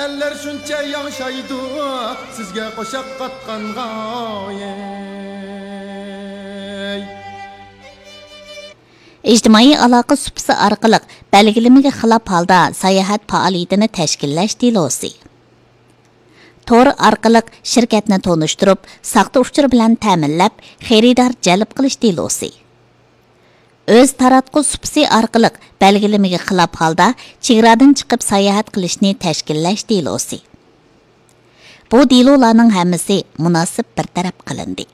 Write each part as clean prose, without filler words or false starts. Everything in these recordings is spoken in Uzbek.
eller shuncha yashaydi sizga qo'shaq qatqanga İctimai aloqa supsi orqali belgilamaga xilof holda sayohat faoliyatini tashkillash delosi. Tor orqali shirkatni tonishtirib, saxta uchur bilan ta'minlab, xaridor jalb qilish delosi. Öz taratqu supsi orqali belgilamaga xilof holda chegaradan chiqib sayohat qilishni tashkillash delosi. Bu delolarning hammasi munosib bartaraf qilindi.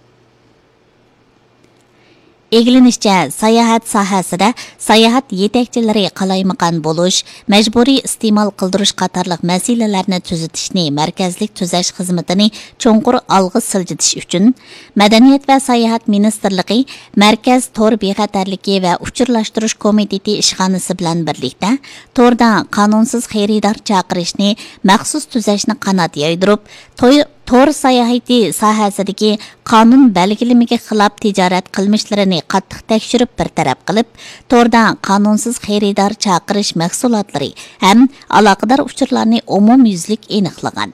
Egilinishçe, sayahat sahasida sayahat yetakchilari qalaymaqan bo'lish, majburiy iste'mol qildirish qatorliq masalalarni tuzatishni markazlik tuzash xizmatini cho'nqur olg'a siljitish uchun Madaniyat va sayohat ministrligi Markaz tor bexatarligi va uchurlashtirish komiteti ishxonasi bilan birlikda torda qonunsiz xaridor chaqirishni maxsus tuzashni qanot yaydirib, tor sayohati sohasidagi qonun belgilamiga xilof tijorat qilmishlarini qattiq tekshirib bartaraf qilib, torda qonunsiz xaridor chaqirish mahsulotlari ham aloqador uchurlarni umumyuzlik aniqlagan.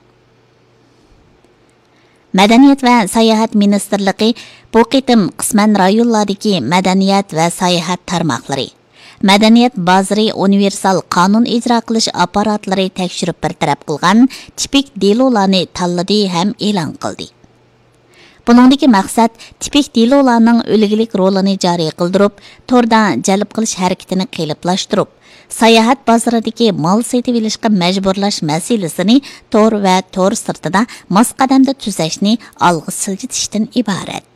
Madaniyat va sayohat ministrligi bu qitim qisman rayonlardagi madaniyat va sayohat tarmoqlari, Madaniyat bozori universal qonun ijro qilish apparatlari tekshirib bartaraf qilgan tipik delolarni tanladi ham e'lon qildi. Buningdagi maqsad tipik delolarning o'ligilik rolini joriy qildirib, torda jalb qilish harakatini qiyinlashtirib, sayohat bozoridagi mol sotib olishga majburlash masalasini tor va tor sirtida mos qadamda tuzashni olg'a siljitishdan iborat.